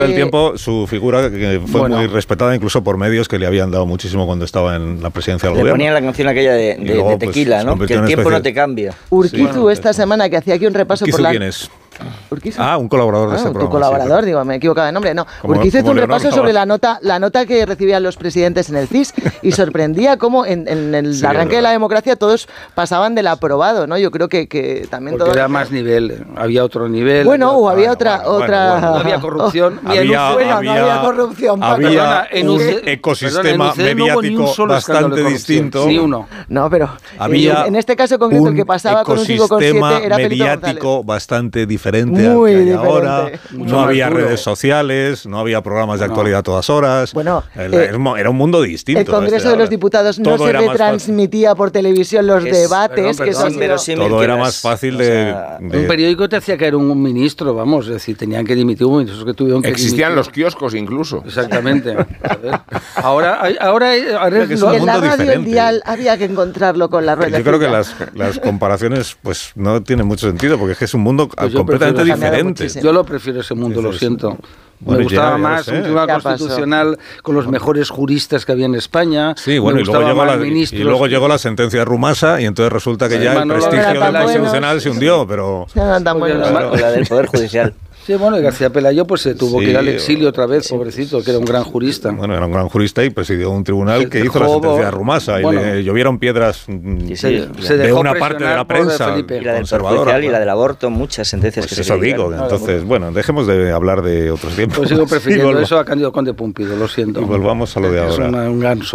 El tiempo, su figura que fue muy respetada incluso por medios que le habían dado muchísimo cuando estaba en la presidencia del gobierno. Le ponían la canción aquella de Tequila, ¿no? Que el tiempo no te cambia. Urquizu esta semana que hacía aquí un repaso por la... ¿Quién es? ¿Urquizu? Un colaborador de este programa. Tu colaborador, digo, me he equivocado de nombre. No, Urquizu hizo un repaso sobre la nota que recibían los presidentes en el CIS y sorprendía cómo en el arranque de la democracia todos pasaban del aprobado, ¿no? Yo creo que también porque era más nivel, había otro nivel. Bueno, había otra... No había corrupción. No había corrupción. Había un ecosistema mediático bastante distinto. Ni uno. No, pero en este caso concreto el que pasaba con un 5,7 era Felipe mediático bastante diferente muy al que hay diferente. Ahora. No había redes sociales, no había programas de actualidad a todas horas. Bueno, era un mundo distinto. El Congreso de los Diputados no se retransmitía por televisión los debates. Todo era más fácil de... Un periódico te hacía caer un ministro, vamos, es decir, tenían que dimitir un ministro que tuvieron que Existían los kioscos incluso. Exactamente. Ahora en la radio el dial había que encontrarlo con la rueda. Yo creo que las comparaciones pues no tienen mucho sentido porque es que es un mundo completamente diferente. Yo lo prefiero ese mundo, lo siento. Me gustaba más un tribunal constitucional con los mejores juristas que había en España. Sí, bueno, y luego llegó la sentencia de Rumasa y entonces resulta que ya el prestigio del Constitucional se hundió, pero... La del Poder Judicial. Sí, bueno, y García Pelayo pues se tuvo que ir al exilio otra vez, pobrecito, que era un gran jurista. Bueno, era un gran jurista y presidió un tribunal que hizo la sentencia de Rumasa y le llovieron piedras de una parte de la prensa y la del Poder Judicial y la del aborto, muchas sentencias que se eso digo, entonces, bueno, dejemos de hablar de otros tiempos. Pues sigo prefiriendo eso a Cándido Conde Pumpido, lo siento. Y volvamos a lo de ahora. Es un ganso.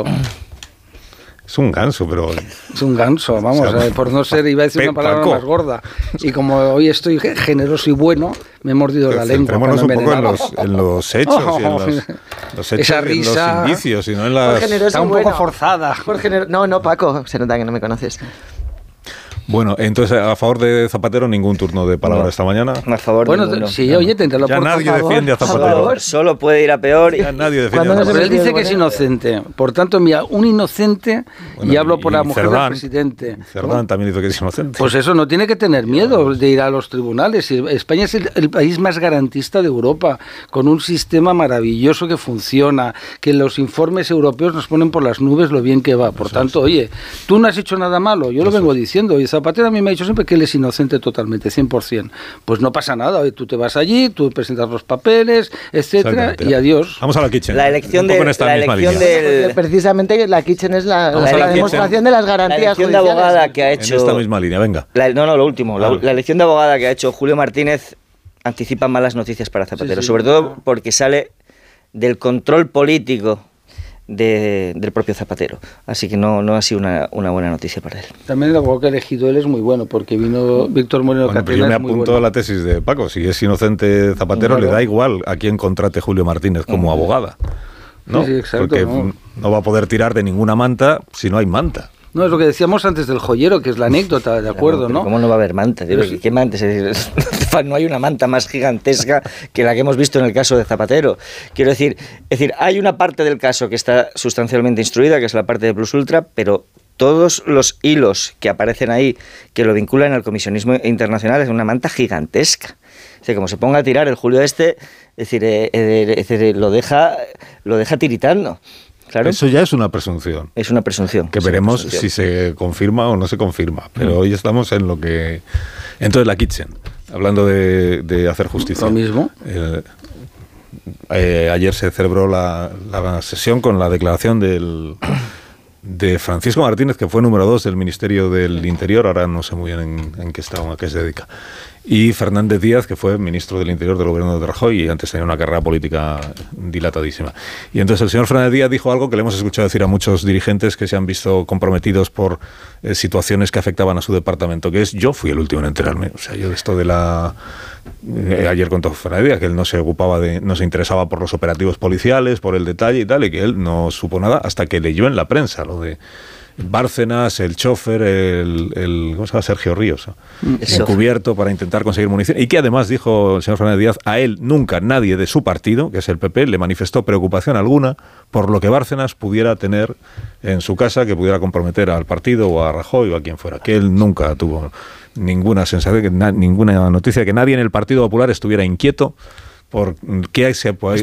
Es un ganso, pero... Es un ganso, vamos, por no ser, iba a decir una palabra más gorda. Y como hoy estoy generoso y bueno, me he mordido la lengua. Centrémonos un poco en los hechos, y en los hechos, esa risa, en los indicios, y no en las... Está un poco forzada. No, Paco, se nota que no me conoces. Bueno, entonces, a favor de Zapatero, ningún turno de palabra esta mañana. A favor ninguno. Sí, oye, tendrá ya nadie defiende a Zapatero. Solo puede ir a peor. Ya nadie defiende a Zapatero. Pero él dice que es inocente. Por tanto, mira, un inocente, y hablo por la mujer del presidente. Cerdán también dice que es inocente. Pues eso, no tiene que tener miedo de ir a los tribunales. España es el país más garantista de Europa, con un sistema maravilloso que funciona, que los informes europeos nos ponen por las nubes lo bien que va. Por tanto, oye, tú no has hecho nada malo, yo lo vengo diciendo, y Zapatero a mí me ha dicho siempre que él es inocente totalmente, 100%. Pues no pasa nada, tú te vas allí, tú presentas los papeles, etcétera, y adiós. Vamos a la Kitchen. La elección precisamente la Kitchen es la demostración de las garantías. La elección de abogada que ha hecho... En esta misma línea, venga. Lo último. La elección de abogada que ha hecho Julio Martínez anticipa malas noticias para Zapatero, sobre todo porque sale del control político del propio Zapatero. Así que no ha sido una buena noticia para él. También el abogado que ha elegido él es muy bueno, porque vino Víctor Moreno Catena. Yo me apunto a la tesis de Paco. Si es inocente Zapatero, le da igual a quién contrate Julio Martínez como abogada. ¿No? Sí, exacto, porque no va a poder tirar de ninguna manta si no hay manta. No, es lo que decíamos antes del joyero, que es la anécdota, ¿de acuerdo? ¿No? ¿Cómo no va a haber manta? ¿Qué manta? No hay una manta más gigantesca que la que hemos visto en el caso de Zapatero. Quiero decir, hay una parte del caso que está sustancialmente instruida, que es la parte de Plus Ultra, pero todos los hilos que aparecen ahí, que lo vinculan al comisionismo internacional, es una manta gigantesca. Es decir, como se ponga a tirar el Julio es decir, lo deja tiritando. Claro. Eso ya es una presunción. Es una presunción. Que veremos si se confirma o no se confirma. Pero hoy estamos en lo que... Entonces, la Kitchen, hablando de hacer justicia. Lo mismo. Ayer se celebró la sesión con la declaración de Francisco Martínez, que fue número 2 del Ministerio del Interior, ahora no sé muy bien en qué está o a qué se dedica, y Fernández Díaz, que fue ministro del Interior del gobierno de Rajoy y antes tenía una carrera política dilatadísima. Y entonces el señor Fernández Díaz dijo algo que le hemos escuchado decir a muchos dirigentes que se han visto comprometidos por situaciones que afectaban a su departamento, que es: yo fui el último en enterarme. O sea, yo de esto de la... ayer contó Fernández Díaz que él no se interesaba por los operativos policiales, por el detalle y tal, y que él no supo nada hasta que leyó en la prensa lo de Bárcenas, el chofer, ¿cómo se llama? Sergio Ríos, encubierto para intentar conseguir munición, y que además, dijo el señor Fernández Díaz, a él nunca nadie de su partido, que es el PP, le manifestó preocupación alguna por lo que Bárcenas pudiera tener en su casa, que pudiera comprometer al partido o a Rajoy o a quien fuera, que él nunca tuvo ninguna sensación, ninguna noticia de que nadie en el Partido Popular estuviera inquieto por qué se podía